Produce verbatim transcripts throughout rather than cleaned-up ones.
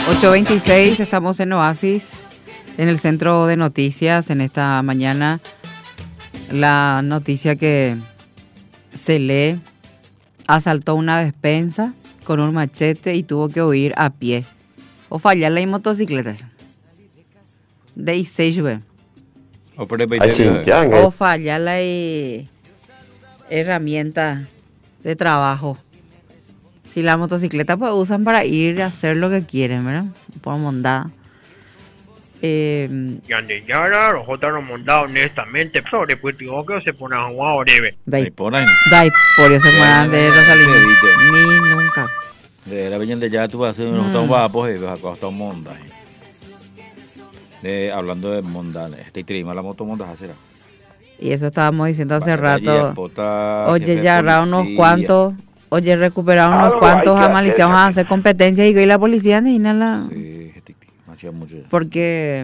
ocho veintiséis, estamos en Oasis, en el centro de noticias. En esta mañana, la noticia que se lee: asaltó una despensa con un machete y tuvo que huir a pie. O fallarle en motocicletas. De I seis B. O fallarle herramientas de trabajo. Si la motocicleta pues usan para ir a hacer lo que quieren, ¿verdad? Por mondada. Eh, y ande ya los otros mondados honestamente, pero después digo que se ponen a jugar breve. Dai por eso se mueran de Rosalía. Ni nunca. De la bella de ya tú vas a hacer unos tan guapos y vas a costar monda. De, hablando de monda, este trima la moto monda será. Y eso estábamos diciendo hace rato. Oye, ya ahora unos cuantos. Oye, recuperaron unos cuantos amaliciados a hacer competencias y la policía ni nada. Sí, hacía mucho. Porque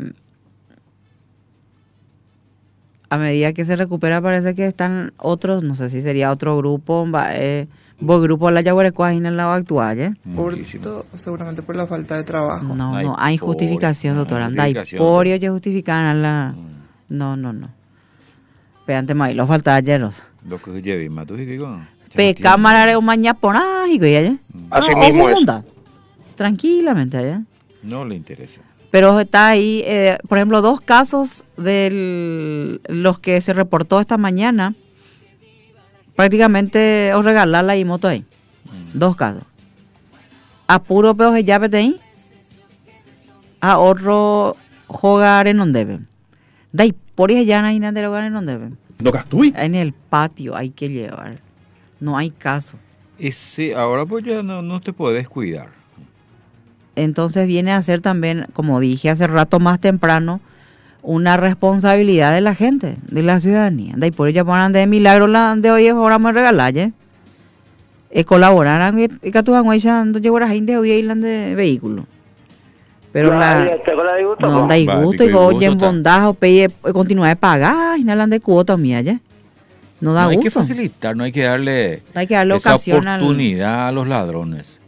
a medida que se recupera parece que están otros, no sé si sería otro grupo, eh, vos grupo la Yaguarecoa en el lado actual, ¿eh? Por esto, seguramente por la falta de trabajo. No, no, no hay justificación, no, doctora. Anda, hay por ello justifican la. No, no, no. Peante más, lo falta ayer. Lo que lleve, más tú y Pe cámara de un mañapona y que allá. Así mismo es. Tranquilamente allá. No le interesa. Pero está ahí, eh, por ejemplo, dos casos de los que se reportó esta mañana. Prácticamente os regalar la moto ahí. Mm. Dos casos. A puro peor de llave de ahí. A otro jugar en donde deben. De ahí, por ahí ya no hay nada de lugar en donde deben. ¿No gastui? En el patio hay que llevar. No hay caso. Y sí, ahora pues ya no, no te puedes cuidar. Entonces viene a ser también, como dije hace rato más temprano, una responsabilidad de la gente, de la ciudadanía. De ahí por ello ponen de milagro la de hoy es hora más regalar, ¿eh? Y colaborar y que tú vas a llevar a gente hoy island de vehículos. Pero no, la no da gusto y oye en bondad o peye continuar de pagar y nada de cuota mía, ¿ya? No da no hay gusto. que facilitar, no hay que darle, no hay que darle esa oportunidad al... a los ladrones.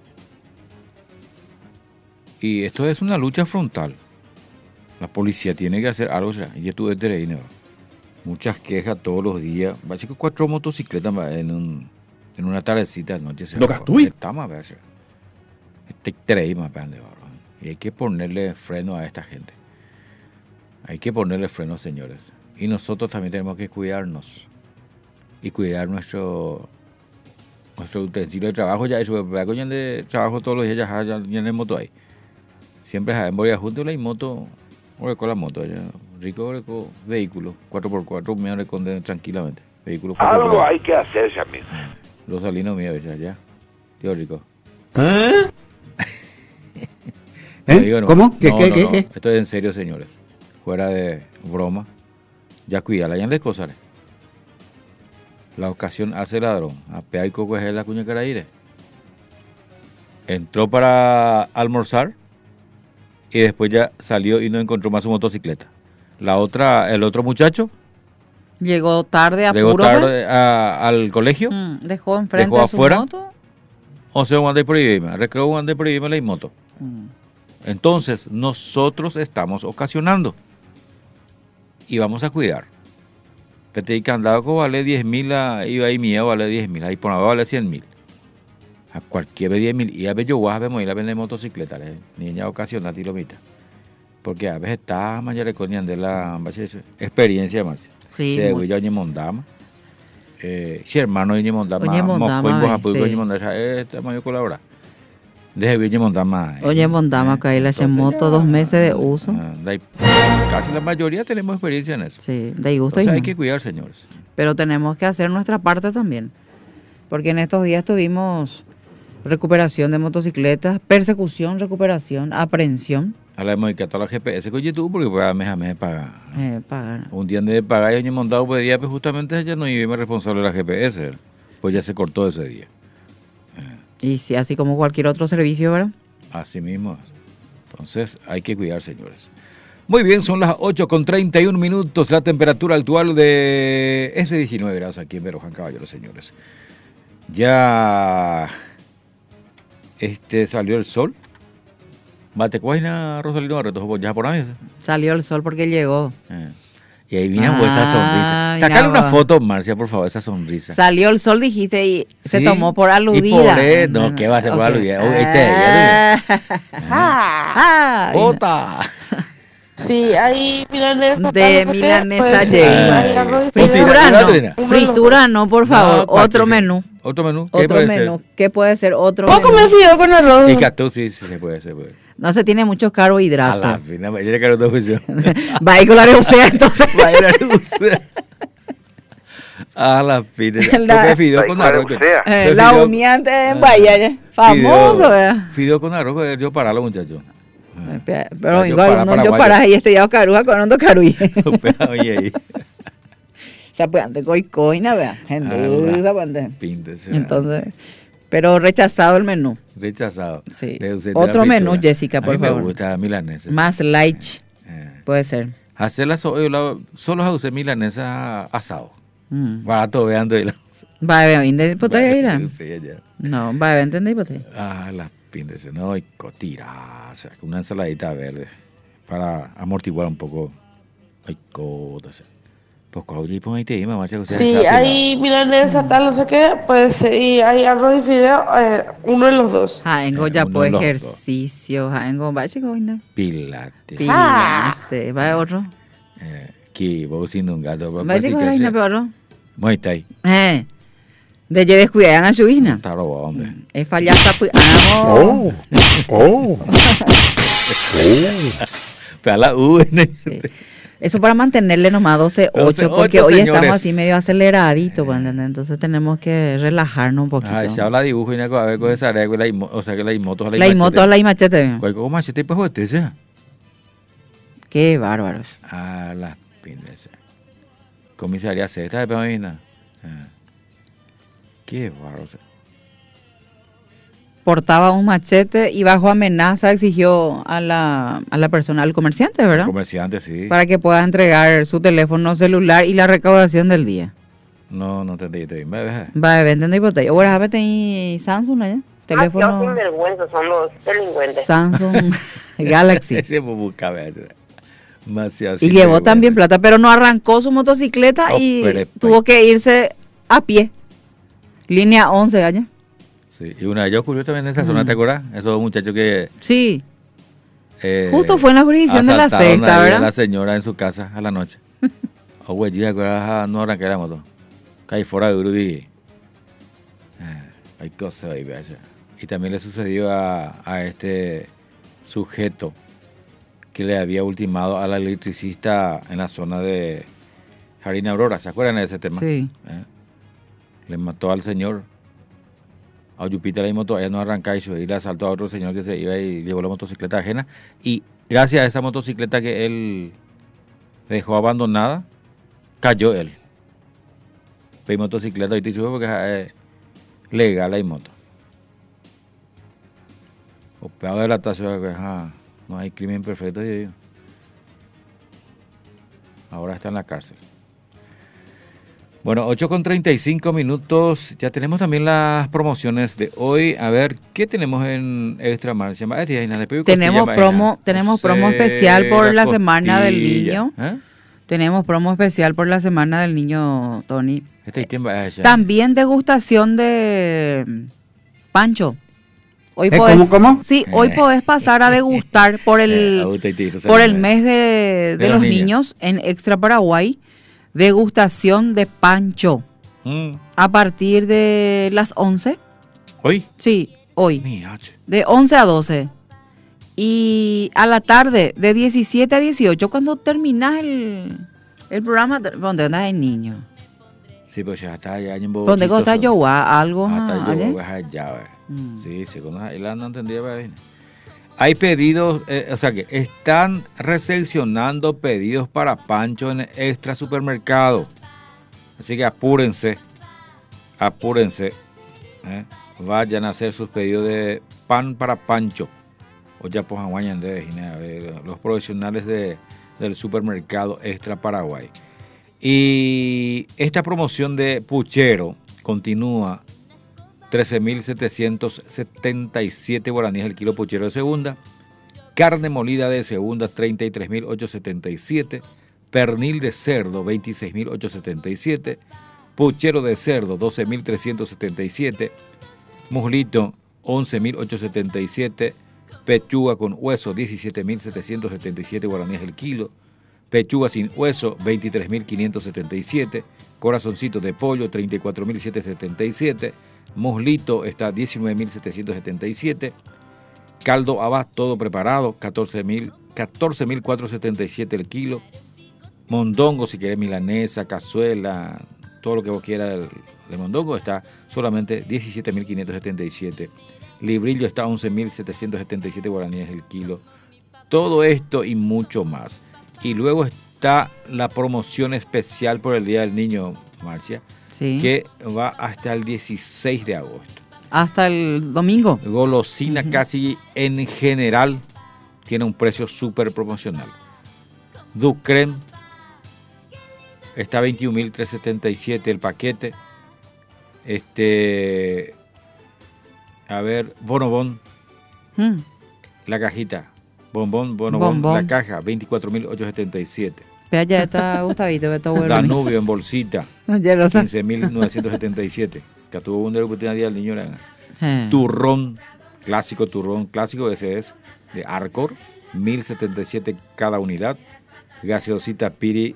Y esto es una lucha frontal. La policía tiene que hacer algo ya. Y estuve de ahí, muchas quejas todos los días. Básicamente cuatro motocicletas en, un, en una tardecita de noche. ¿Lo gastó? Estamos a ver. Este tres más grande, y hay que ponerle freno a esta gente. Hay que ponerle freno, señores. Y nosotros también tenemos que cuidarnos. Y cuidar nuestro nuestro utensilio de trabajo. Ya eso, de trabajo todos los días, ya, ya, ya en el moto ahí. Siempre voy a junto la moto, o con la moto, ya. Rico, rico, vehículo, cuatro por cuatro, me reconden tranquilamente. Vehículo algo hay que hacer, amigo. Los salinos míos, ya, ya. Tío Rico. ¿Eh? ¿Eh? Digo, no. ¿Cómo? ¿Qué, no, qué, no, qué, no. qué? Esto es en serio, señores. Fuera de broma. Ya cuídala, ya de cosas. La ocasión hace ladrón. A pea y coco es la cuña caraíre. Entró para almorzar y después ya salió y no encontró más su motocicleta. La otra, el otro muchacho llegó tarde a llegó puro tarde a, al colegio. Mm, dejó enfrente dejó de su afuera, moto. O sea, un ande por ahí, recreo un ande por ahí la moto. Mm. Entonces, nosotros estamos ocasionando y vamos a cuidar. Que te digan, andado vale diez mil, iba ahí mío, vale diez mil, ahí por abajo vale cien mil. A cualquier diez mil, y a veces yo voy a ver ir a vender motocicleta, niña ocasiona tilomita. Porque a veces está mañana con de la experiencia más. Sí. Se voy a mondama. Eh, si hermano de mondama, mosco y bojapu y mondama, esta mayor colabora. Deje bien mondama. Oye, mondama, que ahí le hacen moto dos meses de uso. Casi la mayoría tenemos experiencia en eso. Sí, de gusto. Entonces hay que cuidar, señores. Pero tenemos que hacer nuestra parte también. Porque en estos días tuvimos recuperación de motocicletas, persecución, recuperación, aprehensión. Hablamos de que a toda la G P S con YouTube porque pues, a mes a mes pagar. Eh, pagar. Un día de pagar y montado podría, pues justamente ella no iba responsable de la G P S. Pues ya se cortó ese día. Y sí, así como cualquier otro servicio, ¿verdad? Así mismo. Entonces hay que cuidar, señores. Muy bien, son las ocho con treinta y un minutos, la temperatura actual de es de diecinueve grados aquí en Beroján, caballeros, señores. Ya este salió el sol, Bate cuaina Rosalino Barreto, ya por ahí. Salió el sol porque llegó. Eh. Y ahí viene Ah, esa sonrisa. Sacale una foto, Marcia, por favor, esa sonrisa. Salió el sol, dijiste, y ¿Sí? se tomó por aludida. Y por él, no, ¿qué va a ser por okay. aludida? Oh, este, ya ah, ¡Bota! Sí, hay milanesa. De milanesa pues, llega. hay arroz y Fritura fideo. no, fritura no, por favor. No, Otro ¿qué? menú. ¿Otro menú? ¿Qué Otro puede menú. ser? ¿Qué puede ser otro ¿Puedo menú? comer fideo con arroz? Y catú, sí, sí, se puede, se puede. No se tiene muchos A la carbohidratos. fina, yo le quiero dos veces. Va a ir con la reucea, entonces. Va a ir a Rusia. A la fina. La- Porque fideo con arroz. Eh, la Fideo- uniante en Bahía, ya. Famoso, Fideo- ¿verdad? Fideo con arroz, pues, yo paralo, muchacho. Pero Yo igual, para no, yo paraguayo. para ahí estoy ya caruja con hondo caruy. Oye, ahí. O sea, pues antes coi coina, vea. Gente, Ah, usa, pues, antes. Píntese. Entonces, pero rechazado el menú. Rechazado. Sí. Le usé Otro la menú, fritura. Jessica, por A mí favor. me gusta milanesa. Más light, Eh. puede ser. Hacerla so, yo la- solo a usar milanesa asado. Mm. Barato veando y la. Va a ver, ¿entendí por ahí? Sí, ya. No, va a ver, ¿entendí por ahí? Ah, la píndese, no, y cotira, o sea, con una ensaladita verde para amortiguar un poco. Ay, cotas. Pues cuando y pon ahí te ima, marcha, que usted Sí, está hay milanesa, tal, no sé qué, pues, y hay arroz y fideo, eh, uno de los dos. Jaengo Eh, ya uno pues de los dos. ejercicio, Jaengo va chico, ¿no? Pilate. Pilate, va otro. Eh, que vos siendo un gato, Va chico, Jaina, pero. Muy está ahí. Eh. De ye descuidan a su hija. Está robado, hombre. Es fallata, pues. Ah, Oh, oh, Pero a la U, sí. Eso para mantenerle nomás doce ocho, porque ocho, hoy señores. estamos así medio aceleraditos, pues, ¿entendés? Entonces tenemos que relajarnos un poquito. Ay, se habla dibujo y una cosa, a ver, con esa área, con la imo- o sea, que la imoto, La imoto, la imachete. ¿Cuál como machete pues usted sea? Qué bárbaros. Ah, las pindas. Comisaría Z de Pamina. Ah. Qué bárbaro. Portaba un machete y bajo amenaza exigió a la, a la persona, al comerciante, ¿verdad? Comerciante, sí. Para que pueda entregar su teléfono celular y la recaudación del día. No, no te entendí. Me ves. Va a vender botella. Ahora, a ver, ten Samsung allá. Teléfono Ah, sinvergüenza son los delincuentes. Samsung Galaxy. Ese busca veces. Demasiado. Y llevó también plata, pero no arrancó su motocicleta Oh, y pero- tuvo que irse a pie. Línea once allá. Sí, y una vez yo ocurrió también en esa zona, Mm. ¿te acuerdas? Esos muchachos que... Sí, eh, justo fue en la jurisdicción de la asaltaron sexta, ahí a ¿verdad? la señora en su casa a la noche. O güey, ya que no arranqué la moto. Caí fuera de Urubí. Hay cosas ahí, vaya. Y también le sucedió a, a este sujeto que le había ultimado a la electricista en la zona de Jarina Aurora. ¿Se acuerdan de ese tema? Sí. ¿Eh? Le mató al señor. A Yupita la moto, ella no arranca y le asaltó a otro señor que se iba y llevó la motocicleta ajena. Y gracias a esa motocicleta que él dejó abandonada, cayó él. Pero motocicleta y te dicho porque es legal la moto. O peor de la tasa, ajá, no hay crimen perfecto. Yo digo. Ahora está en la cárcel. Bueno, ocho con treinta y cinco minutos. Ya tenemos también las promociones de hoy. A ver, ¿qué tenemos en Extra Marcia? Tenemos promo, tenemos promo especial por la semana del niño. ¿Eh? Tenemos promo especial por la semana del niño, Tony. Este tiempo, ah, ya. También degustación de Pancho. Hoy ¿Eh, podés, cómo, cómo? Sí, hoy podés pasar a degustar por Eh, el, ahorita te digo, por el salió. mes de, de De los los niños. niños. En Extra Paraguay. Degustación de Pancho. Mm. A partir de las once. ¿Hoy? Sí, hoy. Mira, che. De once a doce. Y a la tarde, de diecisiete a dieciocho, cuando terminas el, el programa, donde andas el niño. Sí, pues ya está allá en Bobo. Donde está chistoso. yo algo. Hasta ah, yo allá. voy allá, ve. Mm. Sí, sí, cuando ahí la no entendía, ve. Hay pedidos, eh, o sea que están recepcionando pedidos para Pancho en Extra Supermercado. Así que apúrense, apúrense. ¿eh? Vayan a hacer sus pedidos de pan para Pancho. O ya pues aguayan de los profesionales de, del supermercado Extra Paraguay. Y esta promoción de puchero continúa. trece mil setecientos setenta y siete guaraníes el kilo puchero de segunda, carne molida de segunda, treinta y tres mil ochocientos setenta y siete, pernil de cerdo, veintiséis mil ochocientos setenta y siete, puchero de cerdo, doce mil trescientos setenta y siete, muslito, once mil ochocientos setenta y siete, pechuga con hueso, diecisiete mil setecientos setenta y siete guaraníes el kilo, pechuga sin hueso, veintitrés mil quinientos setenta y siete, corazoncito de pollo, treinta y cuatro mil setecientos setenta y siete, muslito está diecinueve mil setecientos setenta y siete, caldo habas todo preparado, catorce mil cuatrocientos setenta y siete el kilo, mondongo si querés milanesa, cazuela, todo lo que vos quieras de mondongo está solamente diecisiete mil quinientos setenta y siete, librillo está once mil setecientos setenta y siete guaraníes el kilo, todo esto y mucho más. Y luego está la promoción especial por el Día del Niño, Marcia, Sí. que va hasta el dieciséis de agosto. Hasta el domingo. Golosina Ujú. casi en general tiene un precio súper promocional. Ducrem está veintiún mil trescientos setenta y siete el paquete. Este, a ver, Bonobón, Mm. la cajita. Bombón, Bonobón, Bombón. la caja, veinticuatro mil ochocientos setenta y siete. Vea, ya está Gustavito, está bueno. Danubio en bolsita, Ya lo sé. quince mil novecientos setenta y siete. Que tuvo un de la oportunidad del niño. Era Eh. turrón, clásico, turrón clásico, ese es de Arcor, mil setenta y siete cada unidad. Gaseosita Piri,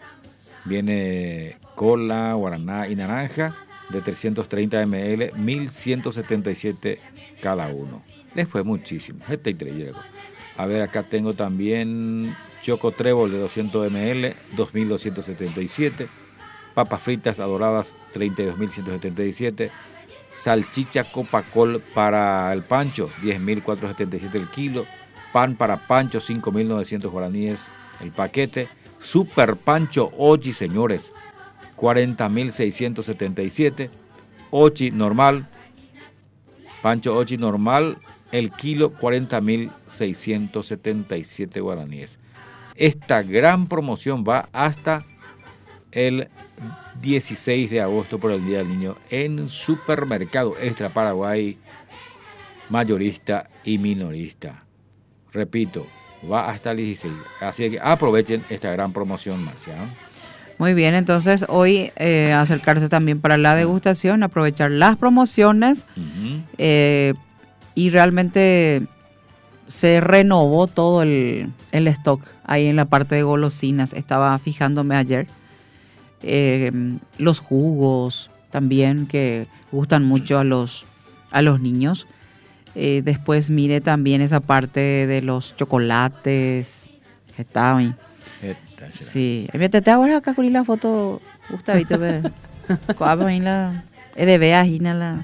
viene cola, guaraná y naranja, de trescientos treinta mililitros, mil ciento setenta y siete cada uno. Les fue muchísimo. Este y tres, llego. A ver, acá tengo también Choco Trébol de doscientos mililitros, dos mil doscientos setenta y siete. Papas fritas adoradas, treinta y dos mil ciento setenta y siete. Salchicha Copacol para el pancho, diez mil cuatrocientos setenta y siete el kilo. Pan para pancho, cinco mil novecientos guaraníes el paquete. Super Pancho Ochi, señores, cuarenta mil seiscientos setenta y siete. Ochi normal, Pancho Ochi normal, el kilo, cuarenta mil seiscientos setenta y siete guaraníes. Esta gran promoción va hasta el dieciséis de agosto por el Día del Niño en Supermercado Extra Paraguay, mayorista y minorista. Repito, va hasta el dieciséis. Así que aprovechen esta gran promoción, Marcia. Muy bien, entonces hoy eh, acercarse también para la degustación, aprovechar las promociones Uh-huh. eh, y realmente se renovó todo el, el stock ahí en la parte de golosinas. Estaba fijándome ayer. Eh, los jugos también que gustan mucho a los, a los niños. Eh, después mire también esa parte de los chocolates que está ahí. Esta será. Sí, me te te ahora acá con la foto, Gustavito, ve. Coaba ahí la, es de veas y na la.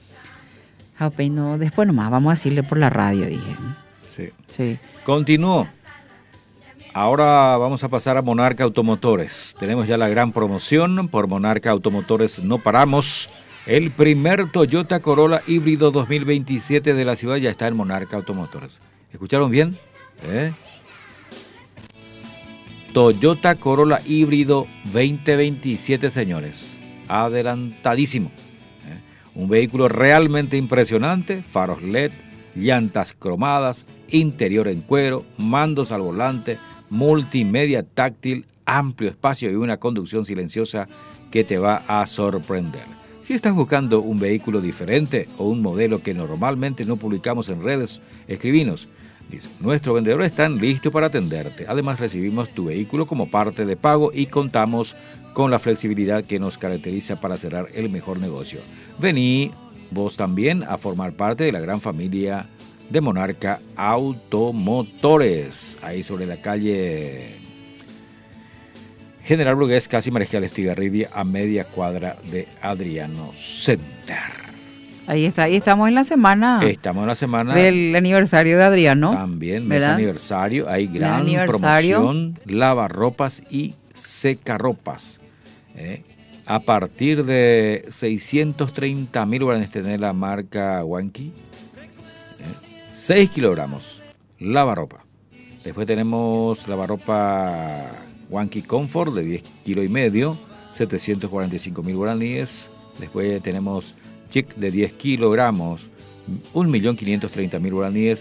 Jaupe, no, después nomás vamos a decirle por la radio, dije. Sí. Sí. Continúo. Ahora vamos a pasar a Monarca Automotores. Tenemos ya la gran promoción. Por Monarca Automotores no paramos. El primer Toyota Corolla híbrido dos mil veintisiete de la ciudad ya está en Monarca Automotores. ¿Escucharon bien? ¿Eh? Toyota Corolla híbrido veinte veintisiete, señores. Adelantadísimo. ¿Eh? Un vehículo realmente impresionante. Faros L E D, llantas cromadas, interior en cuero, mandos al volante, multimedia táctil, amplio espacio y una conducción silenciosa que te va a sorprender. Si estás buscando un vehículo diferente o un modelo que normalmente no publicamos en redes, escribinos. Nuestros vendedores están listos para atenderte. Además, recibimos tu vehículo como parte de pago y contamos con la flexibilidad que nos caracteriza para cerrar el mejor negocio. Vení vos también a formar parte de la gran familia de Monarca Automotores, ahí sobre la calle General Brugués, casi Marejal Estigarribia, a media cuadra de Adriano Center. Ahí está, ahí estamos en la semana Estamos en la semana del aniversario de Adriano. también, mes ¿verdad? aniversario, hay gran aniversario. promoción, lavarropas y secarropas. ¿eh? A partir de seiscientos treinta mil guaraníes tener la marca Wanki. ¿eh? seis kilogramos, lavarropa. Después tenemos lavarropa Wanki Comfort de diez kilos y medio, setecientos cuarenta y cinco mil guaraníes. Después tenemos Chic de diez kilogramos, un millón quinientos treinta mil guaraníes.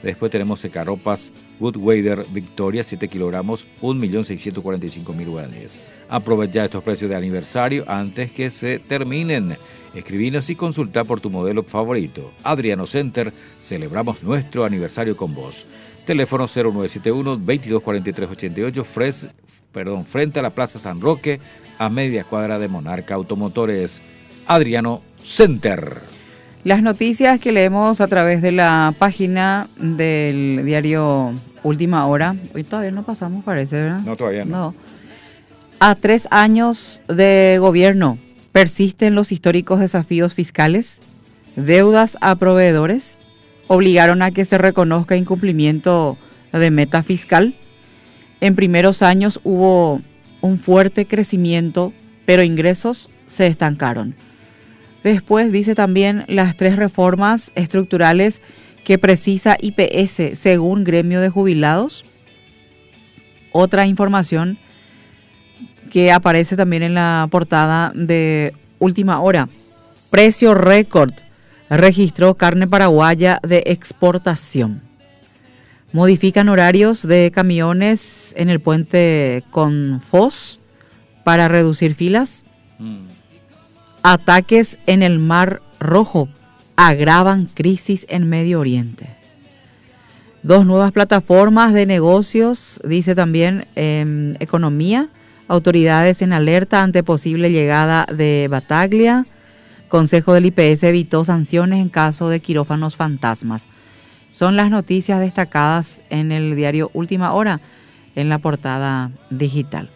Después tenemos secarropas Woodwader Victoria, siete kilogramos, un millón seiscientos cuarenta y cinco mil guaraníes. Aprovecha estos precios de aniversario antes que se terminen. Escribinos y consulta por tu modelo favorito. Adriano Center, celebramos nuestro aniversario con vos. Teléfono cero nueve siete uno, veintidós cuarenta y tres ochenta y ocho, Fres, perdón, frente a la Plaza San Roque, a media cuadra de Monarca Automotores. Adriano Center. Las noticias que leemos a través de la página del diario Última Hora. Hoy todavía no pasamos, parece, ¿verdad? No, todavía no. No. A tres años de gobierno, persisten los históricos desafíos fiscales, deudas a proveedores, obligaron a que se reconozca incumplimiento de meta fiscal. En primeros años hubo un fuerte crecimiento, pero ingresos se estancaron. Después dice también las tres reformas estructurales que precisa I P S según gremio de jubilados. Otra información que aparece también en la portada de Última Hora. Precio récord registró carne paraguaya de exportación. Modifican horarios de camiones en el puente con Foz para reducir filas. Mm. Ataques en el Mar Rojo agravan crisis en Medio Oriente. Dos nuevas plataformas de negocios, dice también eh, Economía. Autoridades en alerta ante posible llegada de Bataglia. Consejo del I P S evitó sanciones en caso de quirófanos fantasmas. Son las noticias destacadas en el diario Última Hora, en la portada digital.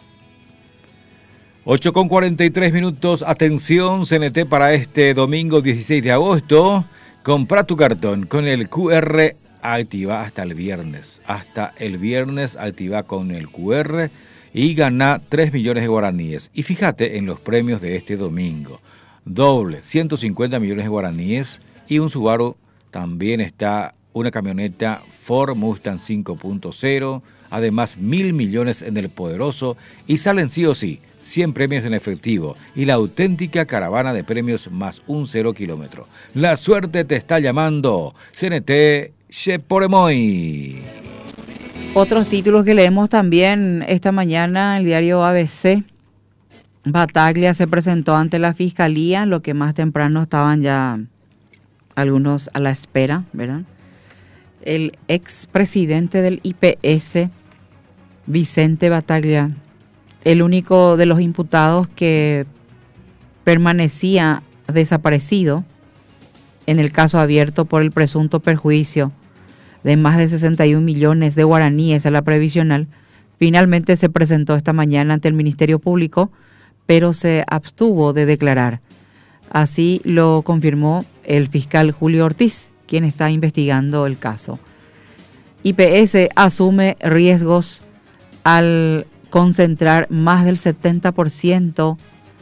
ocho con cuarenta y tres minutos. Atención, C N T, para este domingo dieciséis de agosto. Compra tu cartón con el Q R. Activa hasta el viernes. Hasta el viernes activa con el Q R y gana tres millones de guaraníes. Y fíjate en los premios de este domingo. Doble, ciento cincuenta millones de guaraníes y un Subaru. También está una camioneta Ford Mustang cinco punto cero. Además, mil millones en el poderoso. Y salen sí o sí cien premios en efectivo y la auténtica caravana de premios más un cero kilómetro. La suerte te está llamando. C N T Cheporemoy. Otros títulos que leemos también esta mañana, el diario A B C. Bataglia se presentó ante la Fiscalía, lo que más temprano estaban ya algunos a la espera, ¿verdad? El expresidente del I P S, Vicente Bataglia, el único de los imputados que permanecía desaparecido en el caso abierto por el presunto perjuicio de más de sesenta y un millones de guaraníes a la previsional, finalmente se presentó esta mañana ante el Ministerio Público, pero se abstuvo de declarar. Así lo confirmó el fiscal Julio Ortiz, quien está investigando el caso. I P S asume riesgos al concentrar más del setenta por ciento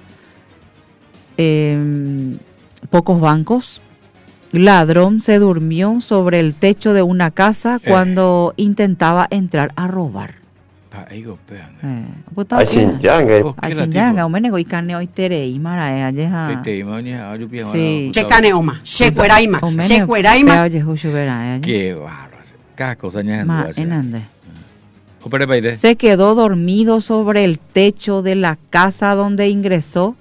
en pocos bancos. Ladrón se durmió sobre el techo de una casa cuando eh. intentaba entrar a robar. Se quedó dormido sobre el techo de la casa donde ingresó.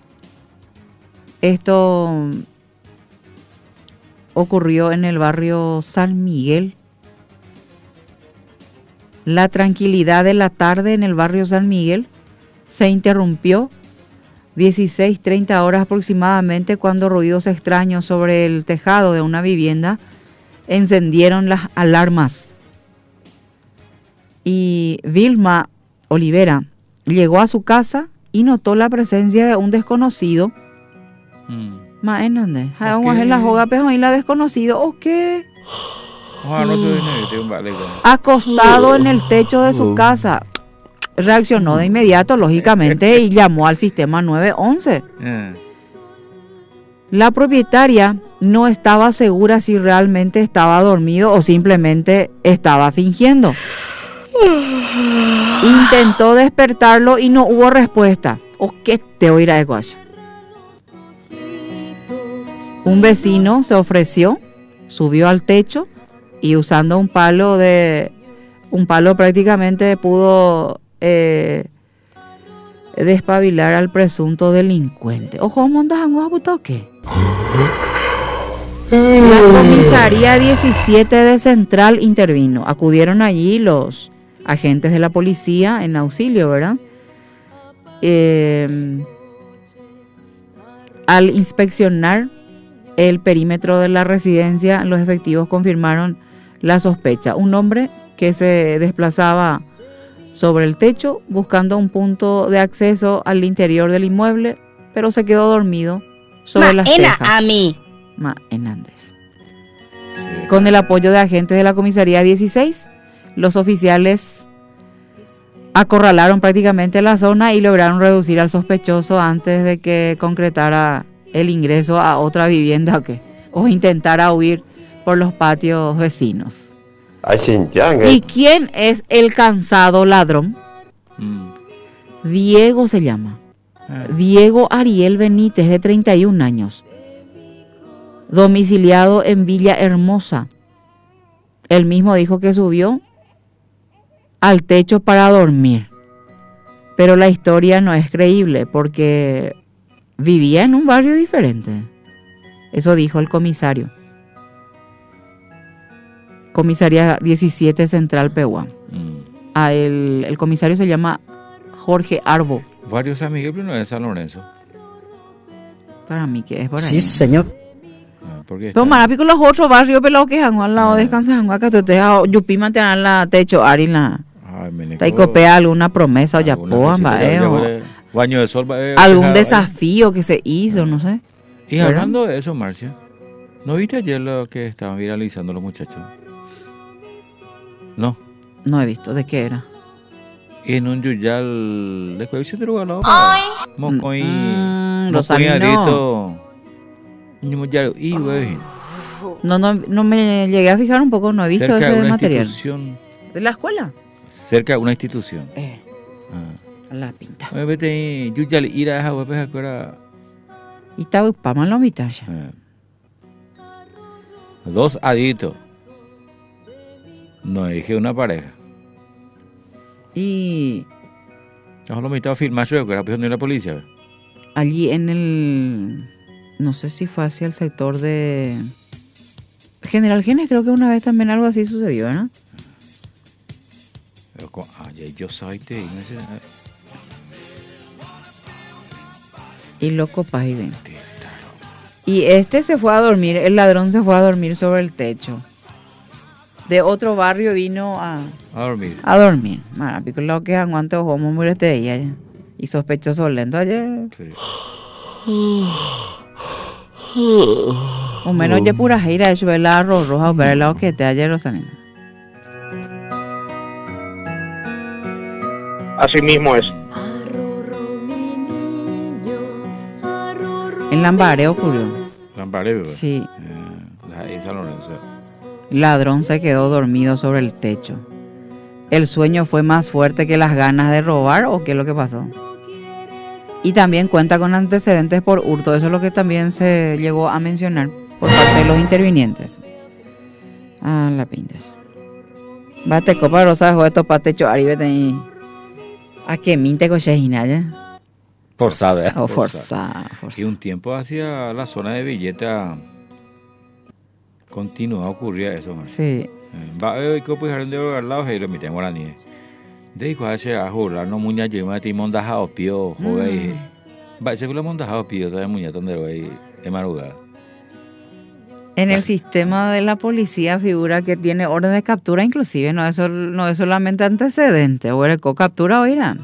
Esto ocurrió en el barrio San Miguel. La tranquilidad de la tarde en el barrio San Miguel se interrumpió dieciséis treinta horas aproximadamente cuando ruidos extraños sobre el tejado de una vivienda encendieron las alarmas. Y Vilma Olivera llegó a su casa y notó la presencia de un desconocido. Mm. Ma, ¿en dónde? Vamos a hacer la joga, pero y la desconocido, ¿o qué? Acostado en el techo de su casa. Reaccionó de inmediato, lógicamente, y llamó al sistema nueve once. La propietaria no estaba segura si realmente estaba dormido o simplemente estaba fingiendo. Intentó despertarlo y no hubo respuesta. ¿O qué te oirá de guacho? Un vecino se ofreció, subió al techo y usando un palo de un palo prácticamente pudo eh, despabilar al presunto delincuente. Ojo, montas a qué. La comisaría diecisiete de Central intervino. Acudieron allí los agentes de la policía en auxilio, ¿verdad? Eh, al inspeccionar el perímetro de la residencia, los efectivos confirmaron la sospecha. Un hombre que se desplazaba sobre el techo buscando un punto de acceso al interior del inmueble, pero se quedó dormido sobre Ma, las ena tejas. a mí. Ma, Hernández. Sí. Con el apoyo de agentes de la comisaría dieciséis, los oficiales acorralaron prácticamente la zona y lograron reducir al sospechoso antes de que concretara el ingreso a otra vivienda o, qué, o intentara huir por los patios vecinos. ¿Y quién es el cansado ladrón? Mm. Diego se llama. Ah. Diego Ariel Benítez, de treinta y un años. Domiciliado en Villa Hermosa. Él mismo dijo que subió al techo para dormir. Pero la historia no es creíble porque vivía en un barrio diferente. Eso dijo el comisario. Comisaría diecisiete Central Pehuán. Mm. Ah, el, el comisario se llama Jorge Arbo. Varios San Miguel, pero no es San Lorenzo. Para mí que es por ahí. Sí, señor. Ah, pero marapico los otros barrios pelados que han al lado descansan acá te te yupi mantener la techo ari la. Te copia alguna promesa o ya poa, baño de sol, eh, algún desafío ahí que se hizo, no sé. Y ¿verdad? Hablando de eso, Marcia, ¿no viste ayer lo que estaban viralizando los muchachos? No. No he visto. ¿De qué era? En un yuyal de cohesión de lugar, Mocoy. Rosalino. No, no, no me llegué a fijar un poco, no he visto cerca ese de una material. ¿De la escuela? Cerca de una institución. Eh. Ah. La pinta. Vete ahí, yuyal ir a esa huepa ahora. Y está para lo mitad ya. Dos aditos. No dije una pareja. Y no lo mitad a filmar yo, que era prisión de la policía. Allí en el, no sé si fue hacia el sector de General Genes, creo que una vez también algo así sucedió, ¿no? Pero con, ah, yo soy te y ese. Y loco pa y ven. Y este se fue a dormir, el ladrón se fue a dormir sobre el techo. De otro barrio vino a, a dormir. A dormir. Marapico lo que aguante ojo muy este día. Y sospechoso lento ayer. Sí. O menos ya pura gira de ver la arroz roja o ver la que te ayer Rosalina. Así mismo es. En Lambaré ocurrió. Lambaré, ¿verdad? Sí. Eh, ahí San Lorenzo. Ladrón se quedó dormido sobre el techo. ¿El sueño fue más fuerte que las ganas de robar o qué es lo que pasó? Y también cuenta con antecedentes por hurto. Eso es lo que también se llegó a mencionar por parte de los intervinientes. Ah, la pintas. Bate copa rosa de esto para techo arriba y a que minte cochejina ya. Forzada. O forzada. Y un tiempo hacia la zona de Villeta continua ocurría eso, man. Sí. Va a que pues de hogar lado y lo meten guaraní. De ahí hace a jurar no muña lleva ti mondajao pío, joga y va se la mondajao pío, sabe muña donde lo hay de madrugada. En el sistema de la policía figura que tiene orden de captura, inclusive no es, no es solamente antecedente, o era co-captura o irán.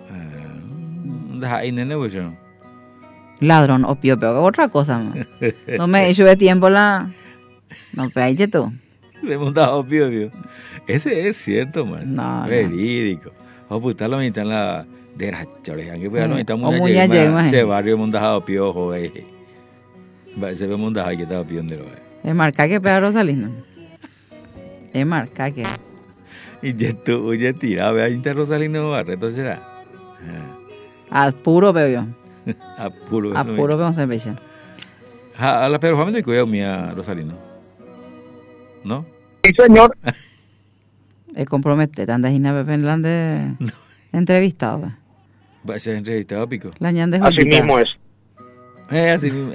Deja nene pues. Ladrón o pío, pero otra cosa, man. No me he hecho de tiempo la. No, peaje tú. Le hemos dado pío, pío. Ese es cierto, man. No, verídico. O puta lo mitad en la de la choreja, que pues lo mitad muy allá. Ese barrio hemos dado pío, joder. Se ve un dajado que estaba pío de lo. Es marca que pega Rosalina. Es marca que. Y ya tú, oye, tira, ve ahí inter Rosalina Barreto será. A puro peo. A puro. A puro que no se veía. A la pero familia cuidado mía Rosalino. ¿No? Sí, señor. Es compromete, tanta Gina Pepe de entrevistado. Va a ser entrevistado, Pico. La ñan de Así Jolita. mismo es. Eh, así mismo.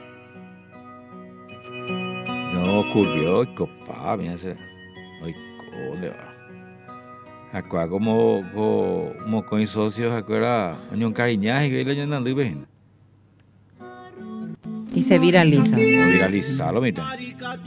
No ocurrió, copa, mira ese. Ay, cole, va. Acá como, como, como con socios, acá era un cariñaje que le llaman de ven. Y se viraliza. Viralizarlo, mira.